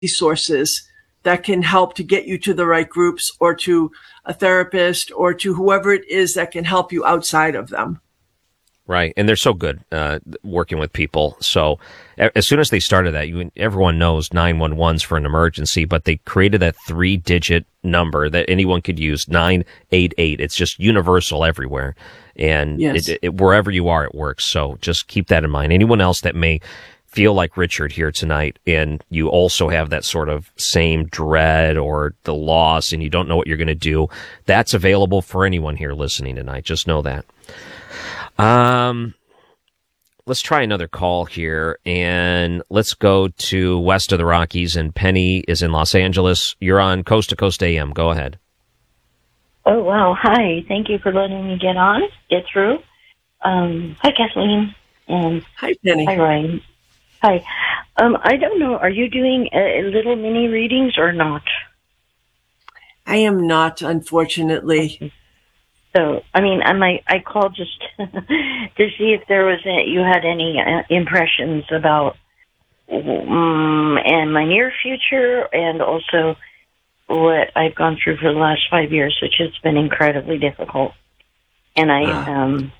resources that can help to get you to the right groups or to a therapist or to whoever it is that can help you outside of them. Right. And they're so good working with people. So as soon as they started that, everyone knows 911's for an emergency, but they created that 3-digit number that anyone could use, 988. It's just universal everywhere. And yes. Wherever you are, it works. So just keep that in mind. Anyone else that may feel like Richard here tonight, and you also have that sort of same dread or the loss, and you don't know what you're going to do, that's available for anyone here listening tonight. Just know that. Let's try another call here, and let's go to west of the Rockies, and Penny is in Los Angeles. You're on Coast to Coast AM. Go ahead. Oh, wow. Hi. Thank you for letting me get through. Hi, Kathleen. And hi, Penny. Hi, Ryan. Hi. I don't know. Are you doing little mini readings or not? I am not, unfortunately. Okay. So, I called just to see if there was you had any impressions about and my near future, and also what I've gone through for the last 5 years, which has been incredibly difficult. And I'm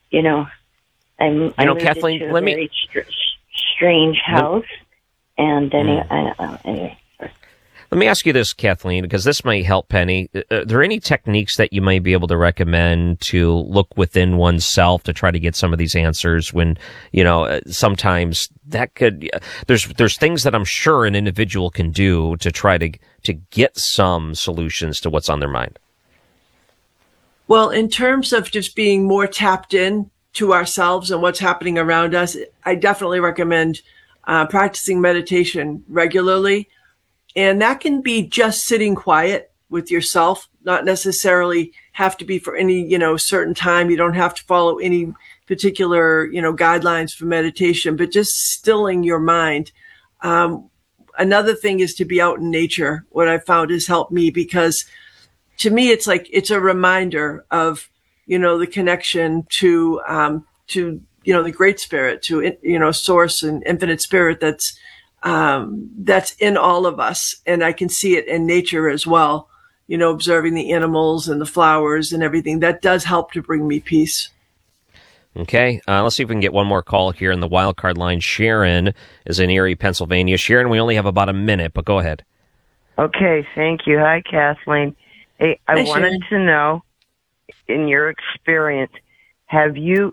Kathleen, into a very strange house. And anyway. Let me ask you this, Kathleen, because this might help Penny. Are there any techniques that you might be able to recommend to look within oneself to try to get some of these answers when, sometimes that could, there's things that I'm sure an individual can do to try to get some solutions to what's on their mind? Well, in terms of just being more tapped in to ourselves and what's happening around us, I definitely recommend practicing meditation regularly. And that can be just sitting quiet with yourself, not necessarily have to be for any, certain time. You don't have to follow any particular, guidelines for meditation, but just stilling your mind. Another thing is to be out in nature. What I found has helped me, because to me, it's a reminder of, the connection to the Great Spirit, to, Source and Infinite Spirit that's in all of us. And I can see it in nature as well, observing the animals and the flowers and everything. That does help to bring me peace. Okay. Let's see if we can get one more call here in the wild card line. Sharon is in Erie, Pennsylvania. Sharon, we only have about a minute, but go ahead. Okay. Thank you. Hi, Kathleen. Hey, I wanted to know, in your experience, I'm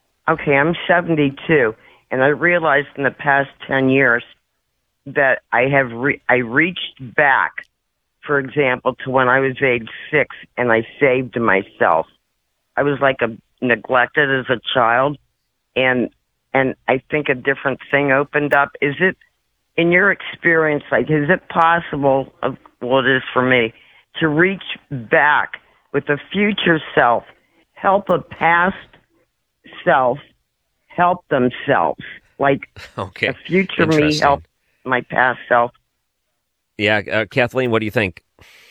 72, and I realized in the past 10 years that I reached back, for example, to when I was age 6, and I saved myself. I was neglected as a child, and I think a different thing opened up. Is it, in your experience, is it possible, well, it is for me, to reach back with a future self, help a past self help themselves? A future me help my past self. Yeah, Kathleen, what do you think?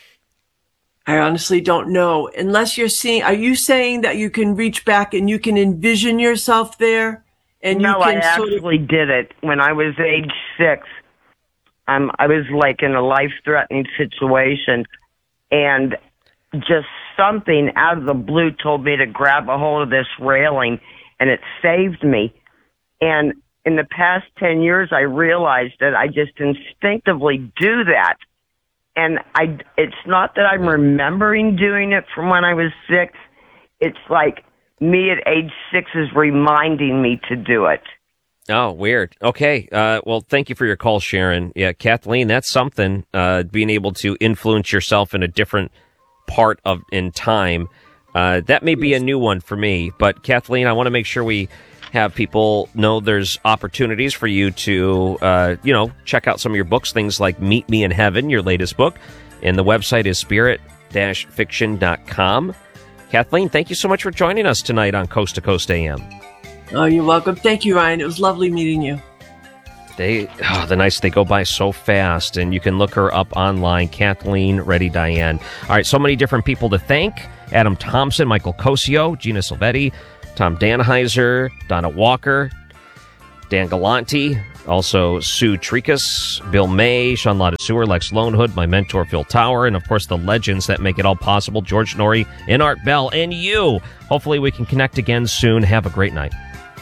I honestly don't know. Unless are you saying that you can reach back and you can envision yourself there? And no, you can I actually did it when I was age 6. I was in a life-threatening situation, and just something out of the blue told me to grab a hold of this railing, and it saved me. And in the past 10 years, I realized that I just instinctively do that. And it's not that I'm remembering doing it from when I was 6. It's me at age 6 is reminding me to do it. Oh, weird. Okay. Well, thank you for your call, Sharon. Yeah, Kathleen, that's something, being able to influence yourself in a different part in time. That may be a new one for me. But, Kathleen, I want to make sure we have people know there's opportunities for you to, check out some of your books, things like Meet Me in Heaven, your latest book. And the website is spirit-fiction.com. Kathleen, thank you so much for joining us tonight on Coast to Coast AM. Oh, you're welcome. Thank you, Ryan. It was lovely meeting you. They go by so fast, and you can look her up online, Kathleen Reddy Diane. All right, so many different people to thank. Adam Thompson, Michael Cosio, Gina Silvetti, Tom Danheiser, Donna Walker, Dan Galanti, Also, Sue Tricus, Bill May, Sean Ladiseur, Lex Lonehood, my mentor, Phil Tower, and, of course, the legends that make it all possible, George Norrie and Art Bell, and you. Hopefully we can connect again soon. Have a great night.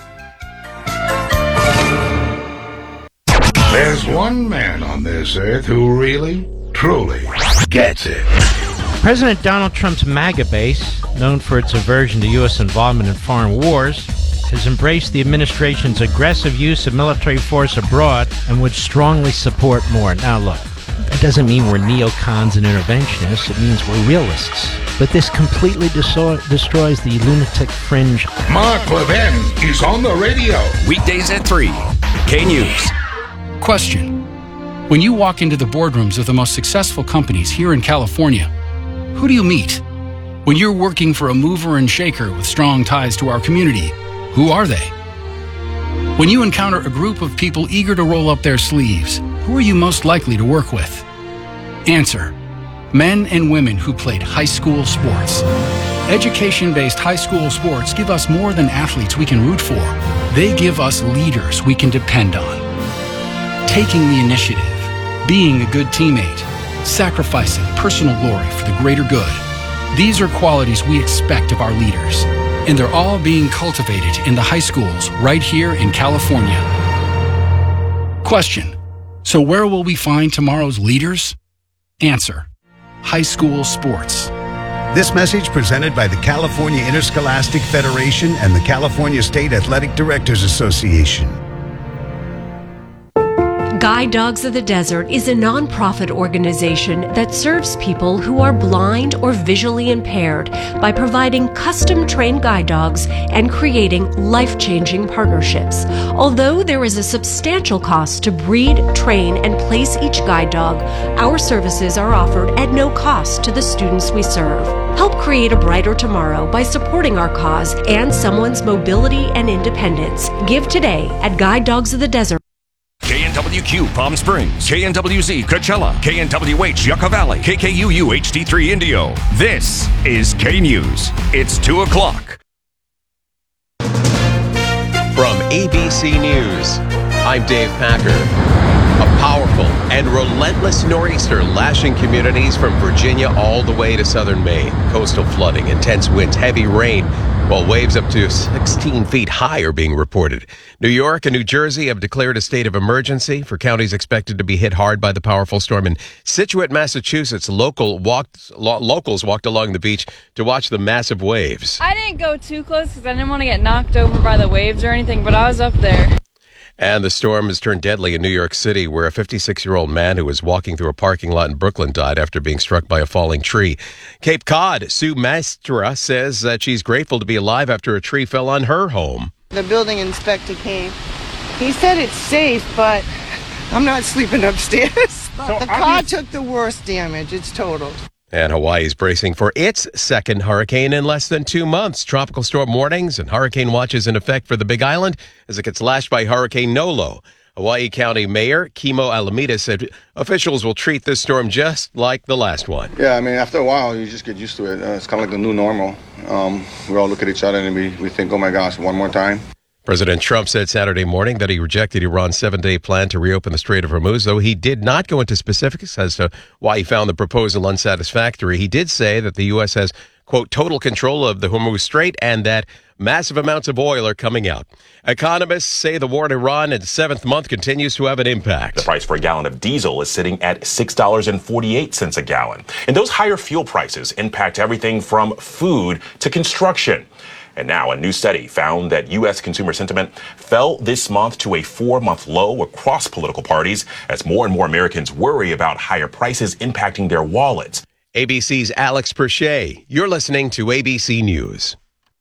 There's one man on this earth who really, truly gets it. President Donald Trump's MAGA base, known for its aversion to U.S. involvement in foreign wars, has embraced the administration's aggressive use of military force abroad and would strongly support more. Now look, that doesn't mean we're neocons and interventionists. It means we're realists. But this completely destroys the lunatic fringe. Mark Levin is on the radio. Weekdays at 3. K-News. Question. When you walk into the boardrooms of the most successful companies here in California, who do you meet? When you're working for a mover and shaker with strong ties to our community, who are they? When you encounter a group of people eager to roll up their sleeves, who are you most likely to work with? Answer. Men and women who played high school sports. Education-based high school sports give us more than athletes we can root for. They give us leaders we can depend on. Taking the initiative, being a good teammate, sacrificing personal glory for the greater good. These are qualities we expect of our leaders, and they're all being cultivated in the high schools right here in California. Question. So where will we find tomorrow's leaders? Answer. High school sports. This message presented by the California Interscholastic Federation and the California State Athletic Directors Association. Guide Dogs of the Desert is a nonprofit organization that serves people who are blind or visually impaired by providing custom-trained guide dogs and creating life-changing partnerships. Although there is a substantial cost to breed, train, and place each guide dog, our services are offered at no cost to the students we serve. Help create a brighter tomorrow by supporting our cause and someone's mobility and independence. Give today at Guide Dogs of the Desert. KNWQ Palm Springs, KNWZ Coachella, KNWH Yucca Valley, KKUU HD3 Indio. This is K-News. It's 2 o'clock. From ABC News, I'm Dave Packer. A powerful and relentless nor'easter lashing communities from Virginia all the way to southern Maine. Coastal flooding, intense winds, heavy rain, while waves up to 16 feet high are being reported. New York and New Jersey have declared a state of emergency for counties expected to be hit hard by the powerful storm. In Scituate, Massachusetts, locals walked along the beach to watch the massive waves. I didn't go too close because I didn't want to get knocked over by the waves or anything, but I was up there. And the storm has turned deadly in New York City, where a 56-year-old man who was walking through a parking lot in Brooklyn died after being struck by a falling tree. Cape Cod, Sue Mastra says that she's grateful to be alive after a tree fell on her home. The building inspector came. He said it's safe, but I'm not sleeping upstairs. The car took the worst damage. It's totaled. And Hawaii is bracing for its second hurricane in less than 2 months. Tropical storm warnings and hurricane watches in effect for the Big Island as it gets lashed by Hurricane Nolo. Hawaii County Mayor Kimo Alameda said officials will treat this storm just like the last one. Yeah, I mean, after a while, you just get used to it. It's kind of like the new normal. We all look at each other and we think, oh my gosh, one more time. President Trump said Saturday morning that he rejected Iran's 7-day plan to reopen the Strait of Hormuz, though he did not go into specifics as to why he found the proposal unsatisfactory. He did say that the U.S. has, quote, total control of the Hormuz Strait and that massive amounts of oil are coming out. Economists say the war in Iran in its 7th month continues to have an impact. The price for a gallon of diesel is sitting at $6.48 a gallon. And those higher fuel prices impact everything from food to construction. And now a new study found that U.S. consumer sentiment fell this month to a 4-month low across political parties as more and more Americans worry about higher prices impacting their wallets. ABC's Alex Perche. You're listening to ABC News.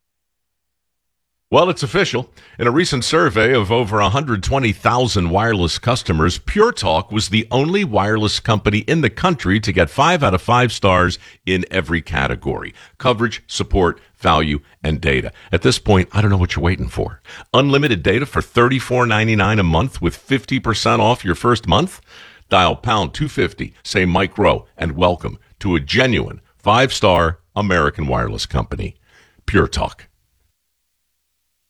Well, it's official. In a recent survey of over 120,000 wireless customers, Pure Talk was the only wireless company in the country to get 5 out of 5 stars in every category: coverage, support, value, and data. At this point, I don't know what you're waiting for. Unlimited data for $34.99 a month with 50% off your first month? Dial pound 250, say Mike Rowe, and welcome to a genuine 5-star American wireless company, Pure Talk.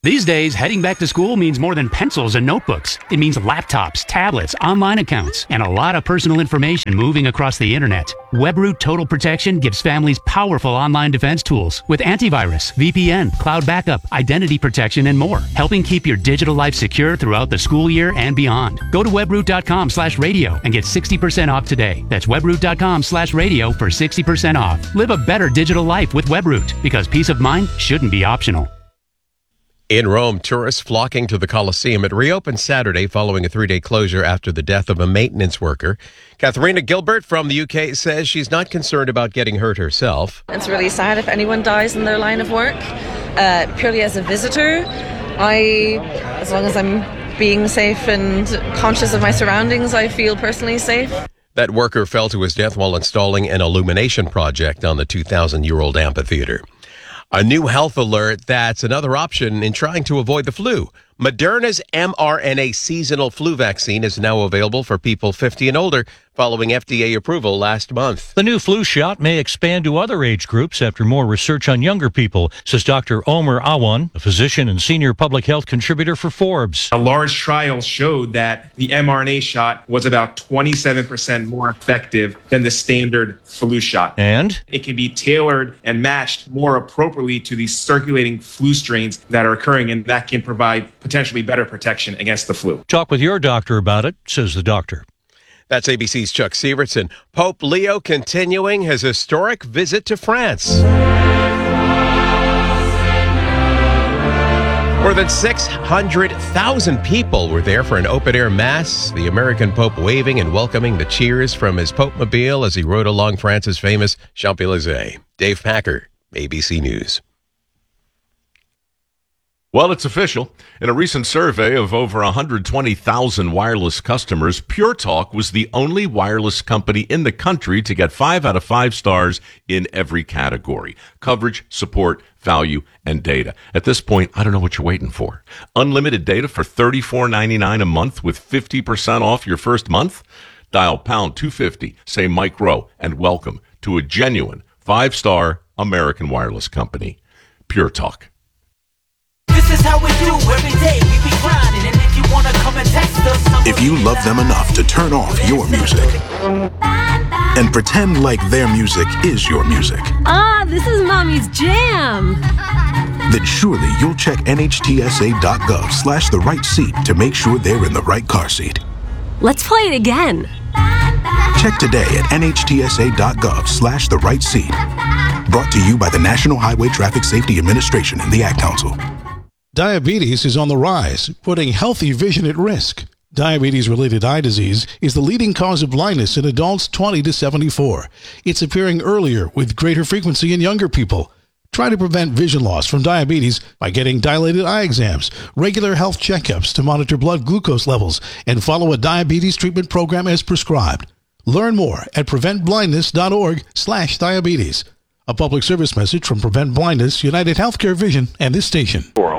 These days, heading back to school means more than pencils and notebooks. It means laptops, tablets, online accounts, and a lot of personal information moving across the internet. WebRoot Total Protection gives families powerful online defense tools with antivirus, VPN, cloud backup, identity protection, and more, helping keep your digital life secure throughout the school year and beyond. Go to webroot.com/radio and get 60% off today. That's webroot.com/radio for 60% off. Live a better digital life with WebRoot, because peace of mind shouldn't be optional. In Rome, tourists flocking to the Colosseum. It reopened Saturday following a 3-day closure after the death of a maintenance worker. Katharina Gilbert from the UK says she's not concerned about getting hurt herself. It's really sad if anyone dies in their line of work. Purely as a visitor, as long as I'm being safe and conscious of my surroundings, I feel personally safe. That worker fell to his death while installing an illumination project on the 2,000-year-old amphitheater. A new health alert that's another option in trying to avoid the flu. Moderna's mRNA seasonal flu vaccine is now available for people 50 and older following FDA approval last month. The new flu shot may expand to other age groups after more research on younger people, says Dr. Omer Awan, a physician and senior public health contributor for Forbes. A large trial showed that the mRNA shot was about 27% more effective than the standard flu shot. And it can be tailored and matched more appropriately to the circulating flu strains that are occurring, and that can provide potentially better protection against the flu. Talk with your doctor about it, says the doctor. That's ABC's Chuck Sievertson. Pope Leo continuing his historic visit to France. More than 600,000 people were there for an open-air mass, the American Pope waving and welcoming the cheers from his Pope-mobile as he rode along France's famous Champs-Élysées. Dave Packer, ABC News. Well, it's official. In a recent survey of over 120,000 wireless customers, Pure Talk was the only wireless company in the country to get 5 out of 5 stars in every category: coverage, support, value, and data. At this point, I don't know what you're waiting for. Unlimited data for $34.99 a month with 50% off your first month? Dial pound 250, say Mike Rowe, and welcome to a genuine 5-star American wireless company. Pure Talk. This is how we do every day. We be grinding, and if you wanna come and text us, if you love them enough to turn off your music and pretend like their music is your music, this is Mommy's jam. then surely you'll check NHTSA.gov/the right seat to make sure they're in the right car seat. Let's play it again. Check today at NHTSA.gov/the right seat. Brought to you by the National Highway Traffic Safety Administration and the Ad Council. Diabetes is on the rise, putting healthy vision at risk. Diabetes-related eye disease is the leading cause of blindness in adults 20 to 74. It's appearing earlier with greater frequency in younger people. Try to prevent vision loss from diabetes by getting dilated eye exams, regular health checkups to monitor blood glucose levels, and follow a diabetes treatment program as prescribed. Learn more at preventblindness.org/diabetes. A public service message from Prevent Blindness, United Healthcare Vision, and this station.